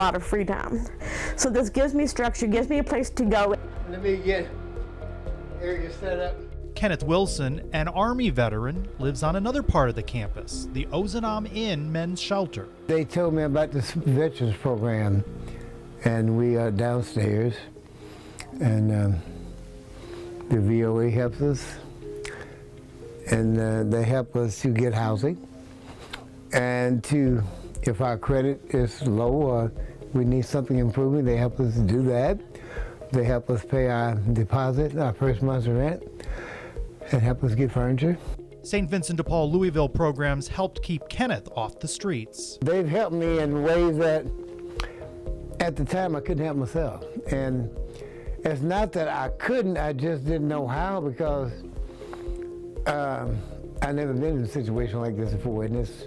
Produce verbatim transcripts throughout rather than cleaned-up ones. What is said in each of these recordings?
a lot of free time. So this gives me structure, gives me a place to go. Let me get area set up. Kenneth Wilson, an Army veteran, lives on another part of the campus, the Ozanam Inn Men's Shelter. They told me about this veterans program, and we are downstairs, and um, the V O A helps us, and uh, they help us to get housing, and to, if our credit is low or we need something improving, they help us do that. They help us pay our deposit, our first month's rent, and help us get furniture. Saint Vincent de Paul Louisville programs helped keep Kenneth off the streets. They've helped me in ways that at the time I couldn't help myself. And it's not that I couldn't, I just didn't know how, because um, I've never been in a situation like this before. And it's,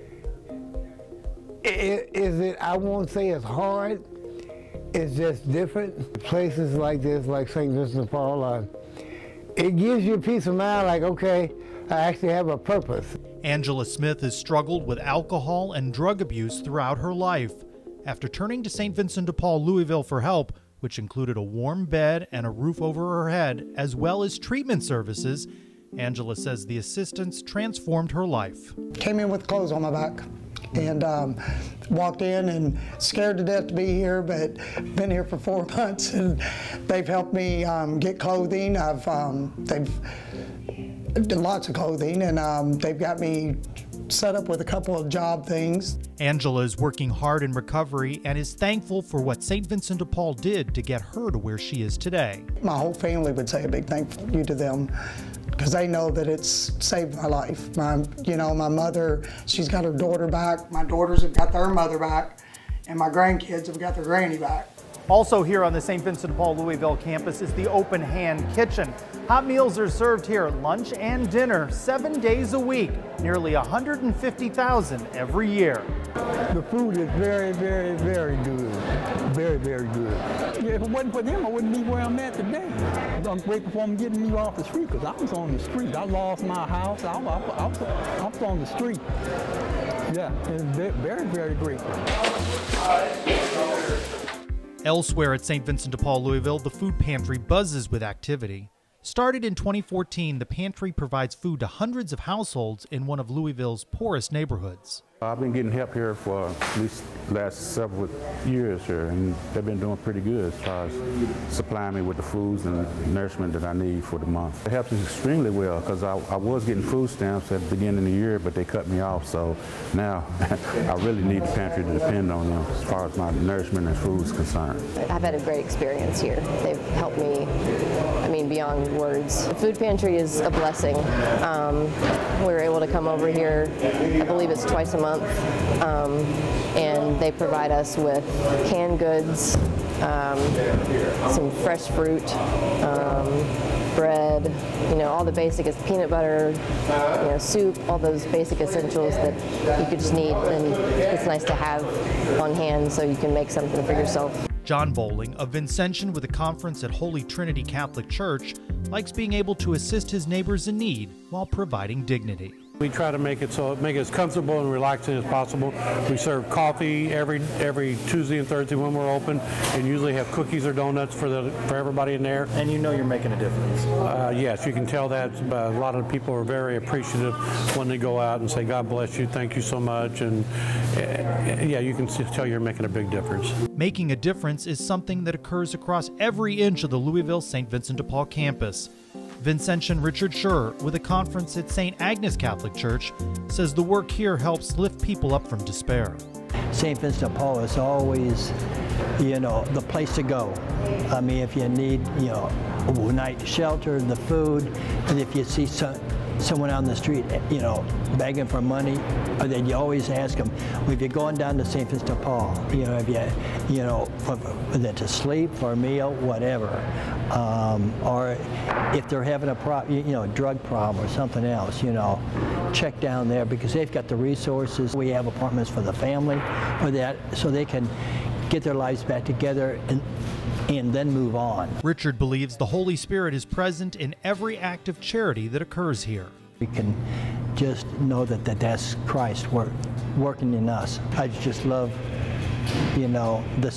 it, is it, I won't say it's hard, it's just different. Places like this, like Saint Vincent de Paul, uh, it gives you a peace of mind, like, okay, I actually have a purpose. Angela Smith has struggled with alcohol and drug abuse throughout her life. After turning to Saint Vincent de Paul Louisville for help, which included a warm bed and a roof over her head, as well as treatment services, Angela says the assistance transformed her life. Came in with clothes on my back and um, walked in and scared to death to be here, but been here for four months and they've helped me um, get clothing. I've um, they've done lots of clothing, and um, they've got me set up with a couple of job things. Angela is working hard in recovery and is thankful for what Saint Vincent de Paul did to get her to where she is today. My whole family would say a big thank you to them, because they know that it's saved my life. My, you know, my mother, she's got her daughter back. My daughters have got their mother back, and my grandkids have got their granny back. Also here on the Saint Vincent de Paul Louisville campus is the Open Hand Kitchen. Hot meals are served here, lunch and dinner, seven days a week, nearly one hundred fifty thousand every year. The food is very, very, very good. Very, very good. Yeah, if it wasn't for them, I wouldn't be where I'm at today. I'm grateful for them getting me off the street, because I was on the street. I lost my house. I, I, I, I was on the street. Yeah, and very, very grateful. Elsewhere at Saint Vincent de Paul Louisville, the food pantry buzzes with activity. Started in twenty fourteen, the pantry provides food to hundreds of households in one of Louisville's poorest neighborhoods. I've been getting help here for at least the last several years here, and they've been doing pretty good as far as supplying me with the foods and nourishment that I need for the month. It helps us extremely well, because I, I was getting food stamps at the beginning of the year, but they cut me off, so now I really need the pantry to depend on them as far as my nourishment and food is concerned. I've had a great experience here. They've helped me, I mean, beyond words. The food pantry is a blessing. Um, we were able to come over here, I believe it's twice a month. Um, and they provide us with canned goods, um, some fresh fruit, um, bread, you know, all the basic is peanut butter, you know, soup, all those basic essentials that you could just need, and it's nice to have on hand so you can make something for yourself. John Bowling, a Vincentian with a conference at Holy Trinity Catholic Church, likes being able to assist his neighbors in need while providing dignity. We try to make it so make it as comfortable and relaxing as possible. We serve coffee every every Tuesday and Thursday when we're open, and usually have cookies or donuts for the for everybody in there. And you know you're making a difference. Uh, yes, you can tell that. Uh, a lot of people are very appreciative when they go out and say, "God bless you, thank you so much," and uh, yeah, you can tell you're making a big difference. Making a difference is something that occurs across every inch of the Louisville Saint Vincent de Paul campus. Vincentian Richard Schur, with a conference at Saint Agnes Catholic Church, says the work here helps lift people up from despair. Saint Vincent de Paul is always, you know, the place to go. I mean, if you need, you know, a night shelter, the food, and if you see some, someone on the street, you know, begging for money, or then you always ask them, well, if you're going down to Saint Vincent de Paul, you know, if you, you know, whether to sleep, for a meal, whatever, um, or if they're having a pro, you know, drug problem or something else, you know, check down there, because they've got the resources. We have apartments for the family, or that, so they can get their lives back together and and then move on. Richard believes the Holy Spirit is present in every act of charity that occurs here. We can just know that, that that's Christ work, working in us. I just love you know, the